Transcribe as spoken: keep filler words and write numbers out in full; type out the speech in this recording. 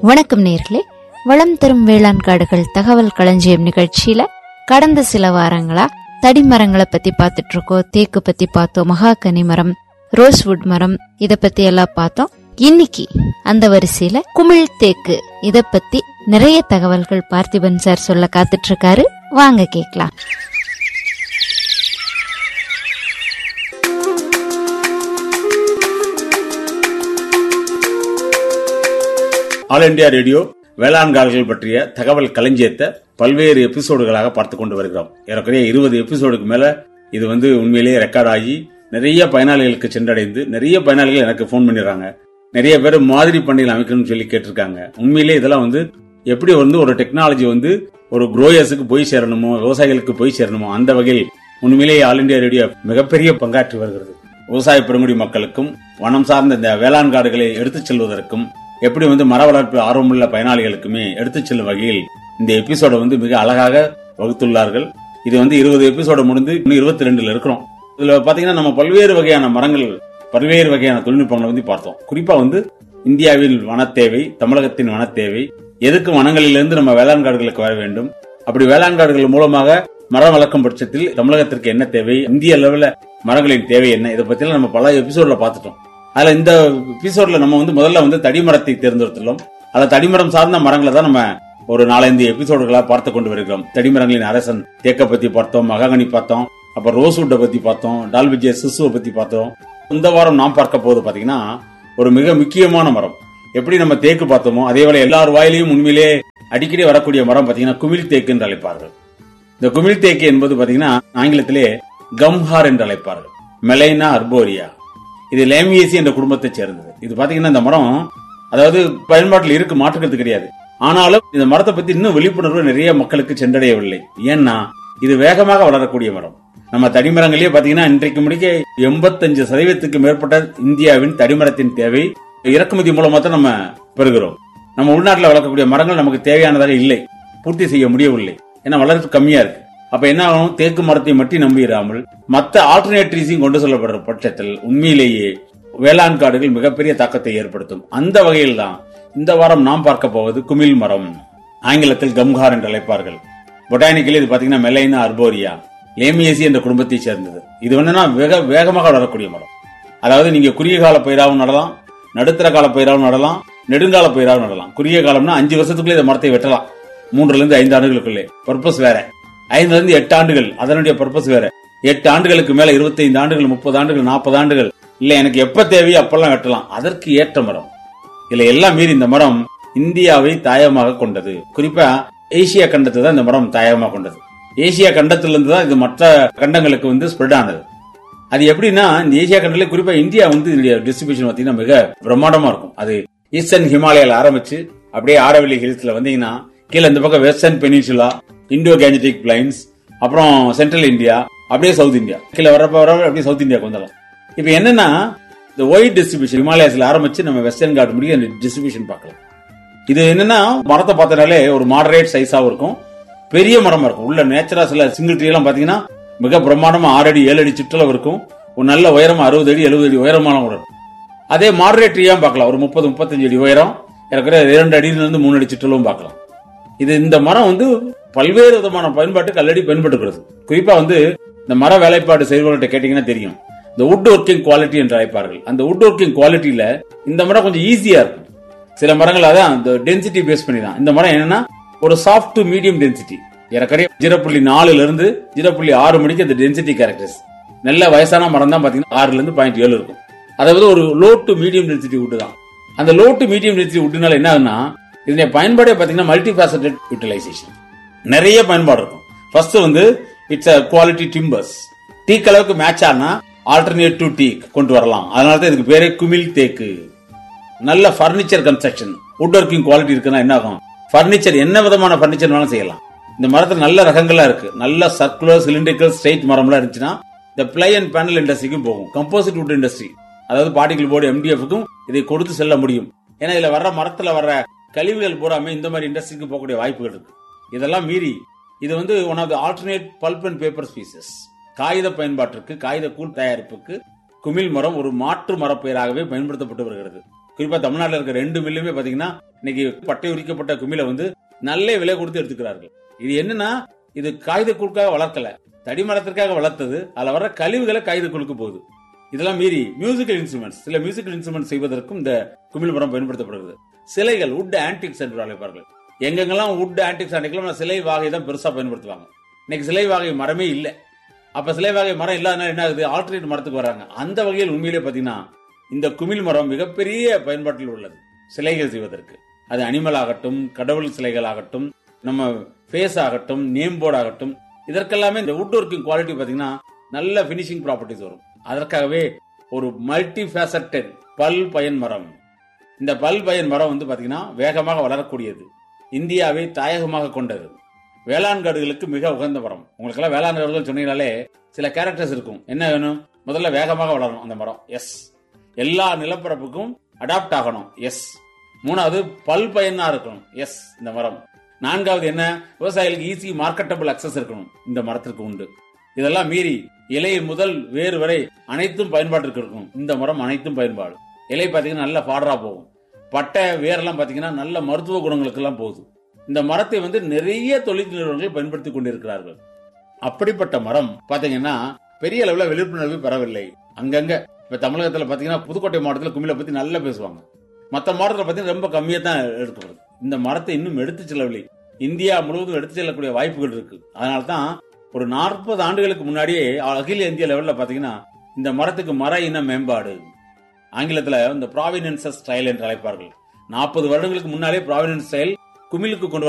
வணக்கம் நேயர்களே, வளம் தரும் வேளாண் காடுகள் தகவல் களஞ்சியம் நிகழ்ச்சியில கடந்த சில வாரங்களா தடிமரங்களை பத்தி பாத்துட்டு இருக்கோம். தேக்கு பத்தி பார்த்தோம், மகாகனி மரம், ரோஸ்வுட் மரம், இத பத்தி எல்லாம் பார்த்தோம். இன்னைக்கு அந்த வரிசையில குமிழ் தேக்கு இத பத்தி நிறைய தகவல்கள் பார்த்திபன் சார் சொல்ல காத்துட்டு இருக்காரு. வாங்க கேக்கலாம். ஆல் இண்டியா ரேடியோ வேளாண் காடுகள் பற்றிய தகவல் களஞ்சியத்தை பல்வேறு எபிசோடுகளாக பார்த்து கொண்டு வருகிறோம். ஏறக்குறைய இருபது எபிசோடுக்கு மேல இது வந்து உண்மையிலேயே ரெக்கார்ட் ஆகி நிறைய பயனாளிகளுக்கு சென்றடைந்து நிறைய பயனாளிகள் எனக்கு போன் பண்ணிடுறாங்க. நிறைய பேர் மாதிரி பண்ணையில் அமைக்கணும்னு சொல்லி கேட்டிருக்காங்க. உண்மையிலே இதெல்லாம் வந்து எப்படி வந்து ஒரு டெக்னாலஜி வந்து ஒரு குரோயர்ஸுக்கு போய் சேரணுமோ, விவசாயிகளுக்கு போய் சேரணுமோ, அந்த வகையில் உண்மையிலேயே ஆல் இண்டியா ரேடியோ மிகப்பெரிய பங்காற்றி வருகிறது. விவசாய பெருங்குடி மக்களுக்கும் வனம் சார்ந்த இந்த வேளாண் காடுகளை எடுத்துச் செல்வதற்கும் எப்படி வந்து மர வளர்ப்பு ஆர்வமுள்ள பயனாளிகளுக்குமே எடுத்துச் செல்லும் வகையில் இந்த எபிசோட வந்து மிக அழகாக வகுத்துள்ளார்கள். இது வந்து இருபது எபிசோட முடிந்து இன்னும் இருபத்தி ரெண்டுல இருக்கிறோம். இதுல பாத்தீங்கன்னா நம்ம பல்வேறு வகையான மரங்கள், பல்வேறு வகையான தொழில்நுட்பங்களை வந்து பார்த்தோம். குறிப்பா வந்து இந்தியாவில் வனத்தேவை, தமிழகத்தின் வனத்தேவை, எதுக்கு வனங்களிலிருந்து நம்ம வேளாண் காடுகளுக்கு வர வேண்டும், அப்படி வேளாண் காடுகள் மூலமாக மரம் வளர்க்கும் பட்சத்தில் தமிழகத்திற்கு என்ன தேவை, இந்திய அளவில் மரங்களின் தேவை என்ன, இதை பத்தி நம்ம பல எபிசோட்ல பார்த்துட்டோம். அதுல இந்த எபிசோட்ல நம்ம வந்து முதல்ல வந்து தடிமரத்தை தேர்ந்தெடுத்துள்ளோம். அதுல தடிமரம் சார்ந்த மரங்களை தான் நம்ம ஒரு நாலஞ்சு எபிசோடுகளா பார்த்து கொண்டு வருகிறோம். தடிமரங்களின் அரசன் தேக்க பத்தி பார்த்தோம், மகாகனி பார்த்தோம், அப்புறம் ரோஸ்வுட்டை பத்தி பார்த்தோம், டால்விஜிய சிசுவை பத்தி பார்த்தோம். இந்த வாரம் நாம் பார்க்க போது பாத்தீங்கன்னா ஒரு மிக முக்கியமான மரம். எப்படி நம்ம தேக்கு பார்த்தோமோ அதே போல எல்லார் வாயிலையும் உண்மையிலே அடிக்கடி வரக்கூடிய மரம் பாத்தீங்கன்னா குமிழ் தேக்கு என்று அழைப்பார்கள். இந்த குமிழ் தேக்கு என்பது பாத்தீங்கன்னா ஆங்கிலத்திலே கம்ஹார் என்று அழைப்பார்கள். மெலைனா அர்போரியா. இது லேமியேசி என்ற குடும்பத்தை சேர்ந்தது. இது பாத்தீங்கன்னா இந்த மரம் அதாவது பயன்பாட்டில் இருக்கு, மாற்றுக்கிறது கிடையாது. ஆனாலும் இந்த மரத்தை பத்தி இன்னும் விழிப்புணர்வு நிறைய மக்களுக்கு சென்றடையவில்லை. ஏன்னா இது வேகமாக வளரக்கூடிய மரம். நம்ம தடிமரங்களே பாத்தீங்கன்னா இன்றைக்கு முடிக்க எண்பத்தஞ்சு சதவீதத்துக்கு மேற்பட்ட இந்தியாவின் தடிமரத்தின் தேவை இறக்குமதி மூலமா தான் நம்ம பெறுகிறோம். நம்ம உள்நாட்டில் வளர்க்கக்கூடிய மரங்கள் நமக்கு தேவையானதாக இல்லை, பூர்த்தி செய்ய முடியவில்லை. ஏன்னா வளர்ச்சி கம்மியா இருக்கு. அப்ப என்ன ஆகும், தேக்கு மரத்தை மட்டும் நம்பிடாமல் மற்ற ஆல்டர்னேட்டிவ்ஸையும் கொண்டு செல்லப்படுற பட்சத்தில் உண்மையிலேயே வேளாண் காடுகள் மிகப்பெரிய தாக்கத்தை ஏற்படுத்தும். அந்த வகையில் தான் இந்த வாரம் நாம் பார்க்க போவது குமிழ் மரம். ஆங்கிலத்தில் கம்ஹார் என்று அழைப்பார்கள். பொட்டானிக்கலி இது பாத்தீங்கன்னா மெலைனா அர்போரியா, லேமியேசி என்ற குடும்பத்தை சேர்ந்தது. இது என்னன்னா வேக வேகமாக வளரக்கூடிய மரம். அதாவது நீங்க குறுகிய கால பயிராகவும் நடலாம், நடுத்தர கால பயிராகவும் நடலாம், நெடுங்கால பயிராகவும் நடலாம். குறுகிய காலம்னா அஞ்சு வருஷத்துக்குள்ளே இந்த மரத்தை வெட்டலாம், மூன்றுல இருந்து ஐந்து ஆண்டுகளுக்குள்ளே. பர்பஸ் வேற. ஐந்துல இருந்து எட்டு ஆண்டுகள் அதனுடைய பர்பஸ் வேற. எட்டு ஆண்டுகளுக்கு மேல இருபத்தி ஐந்து ஆண்டுகள், முப்பது ஆண்டுகள், நாற்பது ஆண்டுகள் இல்ல எனக்கு எப்ப தேவையோ அப்பெல்லாம் வெட்டலாம். அதற்கு ஏற்ற மரம். இதுல எல்லாம் மீறி இந்த மரம் இந்தியாவை தாயமாக கொண்டது. குறிப்பா ஏசியா கண்டத்தை தான் இந்த மரம் தாயமாக கொண்டது. ஏசியா கண்டத்திலிருந்து தான் இது மற்ற கண்டங்களுக்கு வந்து ஸ்ப்ரெட் ஆனது. அது எப்படின்னா இந்த ஏசியா கண்டத்திலே குறிப்பா இந்தியா வந்து இதனுடைய டிஸ்ட்ரிபியூஷன் பாத்தீங்கன்னா மிக பிரம்மாண்டமா இருக்கும். அது ஈஸ்டர்ன் ஹிமாலயால ஆரம்பிச்சு அப்படியே ஆரவல்லி ஹில்ஸ்ல வந்தீங்கன்னா கீழே இந்த பக்கம் western peninsula, Indo Gangetic plains, அப்புறம் சென்ட்ரல் இந்தியா, அப்படியே சவுத் இந்தியா, கீழே வரப்ப வர அப்படியே சவுத் இந்தியாவுக்கு வந்துடலாம். இப்ப என்னன்னா இந்த ஒயிட் டிஸ்ட்ரிபியூஷன் ஹிமாலயாஸ்ல ஆரம்பிச்சு நம்ம வெஸ்டர்ன் காட் முடிய டிஸ்ட்ரிபியூஷன் பார்க்கலாம். இது என்னன்னா மரத்தை பார்த்தனாலே ஒரு மாடரேட் சைஸாவும் இருக்கும், பெரிய மரமா இருக்கும். உள்ள நேச்சுரா சில சிங்கிள் ட்ரீ எல்லாம் பாத்தீங்கன்னா மிக பிரம்மாண்டமா ஆறு அடி ஏழு அடி சுற்றளவு இருக்கும். ஒரு நல்ல உயரமா அறுபது அடி எழுபது அடி உயரமான கூட இருக்கும். அதே மாடரேட் ட்ரீயா பார்க்கலாம், ஒரு முப்பது முப்பத்தஞ்சு அடி உயரம், இருக்கிற இரண்டு அடியில இருந்து மூணு அடி சுற்றளவும் பார்க்கலாம். இது இந்த மரம் வந்து பல்வேறு விதமான பயன்பாட்டுக்கு ஆல்ரெடி பயன்படுத்துகிறது. குறிப்பா வந்து இந்த மர வேலைப்பாடு செய்வர்கள்ட்ட கேட்டீங்கன்னா தெரியும், இந்த வுட் ஒர்க்கிங் குவாலிட்டி என்று அழைப்பார்கள். அந்த வுட் ஒர்க்கிங் குவாலிட்டியில இந்த மரம் கொஞ்சம் ஈஸியா இருக்கும். சில மரங்கள் அதான் இந்த டென்சிட்டி பேஸ் பண்ணி தான். இந்த மரம் என்னன்னா ஒரு சாஃப்ட் டு மீடியம் டென்சிட்டி, ஏறக்குறைய ஜீரோ புள்ளி நாலுல இருந்து ஜீரோ புள்ளி ஆறு மணிக்கு இந்த டென்சிட்டி கேரக்டர்ஸ். நல்ல வயசான மரம் தான் பாத்தீங்கன்னா ஆறுல இருந்து பாயிண்ட் ஏழு இருக்கும். அதாவது ஒரு low to medium density would தான். அந்த லோ டு மீடியம் டென்சிட்டி வுட்னால என்ன ஆகுதுன்னா இதனுடைய பயன்பாடே பாத்தீங்கன்னா மல்டி ஃபேசட்டட் யூட்டிலைசேஷன், நிறைய பயன்பாடு இருக்கும். ஃபர்ஸ்ட் வந்து இட்ஸ் அ குவாலிட்டி டிம்பர்ஸ். டீக் அளவுக்கு மேட்ச் ஆனா ஆல்டர்னேட் டு டீக் கொண்டு வரலாம். அதனால தான் இதுக்கு பேரே குமிழ் தேக்கு. நல்ல furniture construction, would working quality இருக்குன்னா என்ன ஆகும், பர்னிச்சர் என்ன விதமான பர்னிச்சர் வேணாலும் செய்யலாம். இந்த மரத்துல நல்ல ரகங்களா இருக்கு. நல்ல சர்க்குலர், சிலிண்ட்ரிக்கல், ஸ்ட்ரைட் மரம்லாம் இருந்துச்சுன்னா இந்த பிளை அண்ட் பேனல் இண்டஸ்ட்ரிக்கும் போகும். கம்போசிட் வுட் இண்டஸ்ட்ரி, அதாவது பார்ட்டிகல் போர்டு, எம்டிஎஃப்க்கும் இதை கொடுத்து செல்ல முடியும். ஏன்னா இதுல வர்ற மரத்துல வர்ற கழிவுகள் பூராமே இந்த மாதிரி இண்டஸ்ட்ரிக்கு போகக்கூடிய வாய்ப்புகள் இருக்கு. இதெல்லாம் மீறி இது வந்து one of the alternate bulb and paper species. காகித பயன்பாட்டிற்கு, காகித கூழ் தயாரிப்புக்கு குமிழ் மரம் ஒரு மாற்று மரப்பயிராகவே பயன்படுத்தப்பட்டு வருகிறது. குறிப்பா தமிழ்நாட்டில் இருக்க ரெண்டு மில்லுமே பாத்தீங்கன்னா இன்னைக்கு பட்டை உரிக்கப்பட்ட குமிழை வந்து நல்ல விலை கொடுத்து எடுத்துக்கிறார்கள். இது என்னன்னா, இது காகித குழுக்காக வளர்க்கல, தடிமரத்திற்காக வளர்த்தது. அதுல வர கழிவுகளை காகித குழுக்கு போகுது. இதெல்லாம் மீறி மியூசிக்கல் இன்ஸ்ட்ருமெண்ட்ஸ், சில மியூசிக்கல் இன்ஸ்ட்ருமெண்ட் செய்வதற்கும் இந்த குமிழ் மரம் பயன்படுத்தப்படுகிறது. சிலைகள், வுட் ஆன்டிக்ஸ் என்று அழைப்பார்கள். எங்கெங்கெல்லாம் வுட் ஆன்டிக்ஸ் அன்னைக்கெல்லாம் சிலை வாகை தான் பெருசா பயன்படுத்துவாங்க. இன்னைக்கு சிலை வாகை மரமே இல்ல. அப்ப சிலை வாகை மரம் இல்லாதனால என்ன ஆகுது, ஆல்டர்னேட் மரத்துக்கு வராங்க. அந்த வகையில் உண்மையிலே பாத்தீங்கன்னா இந்த குமிழ் மரம் மிகப்பெரிய பயன்பாட்டில் உள்ளது சிலைகள் செய்வதற்கு. அது அனிமல் ஆகட்டும், கடவுள் சிலைகள் ஆகட்டும், நம்ம ஃபேஸ் ஆகட்டும், நேம் போர்டு ஆகட்டும், இதற்கெல்லாமே இந்த வுட் ஒர்க்கிங் குவாலிட்டி பாத்தீங்கன்னா நல்ல பினிஷிங் ப்ராப்பர்ட்டிஸ் வரும். அதற்காகவே ஒரு மல்டி ஃபேசட்டட் பல் பயன் மரம். இந்த பல் பயன் மரம் வந்து பாத்தீங்கன்னா வேகமாக வளரக்கூடியது, இந்தியாவை தாயகமாக கொண்டது, வேளாண் காடுகளுக்கு மிக உகந்த மரம். உங்களுக்கு எல்லாம் வேளாண் காடுகள் சொன்னீங்கனாலே சில கேரக்டர்ஸ் இருக்கும். என்ன வேணும், முதல்ல வேகமாக வளரணும் அந்த மரம், எஸ். எல்லா நிலப்பரப்புக்கும் அடாப்ட் ஆகணும், எஸ். மூணாவது பல் பயனா இருக்கணும், எஸ் இந்த மரம். நான்காவது என்ன, விவசாயிகளுக்கு ஈஸி மார்க்கெட்டபிள் அக்சஸ் இருக்கணும், இந்த மரத்திற்கு உண்டு. இதெல்லாம் மீறி இலை முதல் வேறு வரை அனைத்தும் பயன்பாட்டிற்கு இருக்கும். இந்த மரம் அனைத்தும் பயன்பாடு. இலை பாத்தீங்கன்னா நல்ல பாடரா போகும், பட்டை வேரெல்லாம் பாத்தீங்கன்னா நல்ல மருத்துவ குணங்களுக்கு எல்லாம் போகுது. இந்த மரத்தை வந்து நிறைய தொழில் நிறுவனங்கள் பயன்படுத்தி கொண்டிருக்கிறார்கள். அப்படிப்பட்ட மரம் பாத்தீங்கன்னா பெரிய அளவுல விழிப்புணர்வு பெறவில்லை. அங்கங்க இப்ப தமிழகத்துல பாத்தீங்கன்னா புதுக்கோட்டை மாவட்டத்தில் குமிழை பத்தி நல்லா பேசுவாங்க. மற்ற மாவட்டத்தில் பாத்தீங்கன்னா ரொம்ப கம்மியா தான் எடுக்கப்படுது. இந்த மரத்தை இன்னும் எடுத்து செல்லவில்லை. இந்தியா முழுவதும் எடுத்து செல்லக்கூடிய வாய்ப்புகள் இருக்கு. அதனால்தான் ஒரு நாற்பது ஆண்டுகளுக்கு முன்னாடியே அகில இந்திய லெவல்ல பாத்தீங்கன்னா இந்த மரத்துக்கு மர இன மேம்பாடு, ஆங்கிலத்துல இந்த ப்ராவிடன்ஸ் ஸ்டைல் என்று அழைப்பார்கள். நாற்பது வருடங்களுக்கு முன்னாலே ப்ராவிடன்ஸ் ஸ்டைல் குமிழுக்கு கொண்டு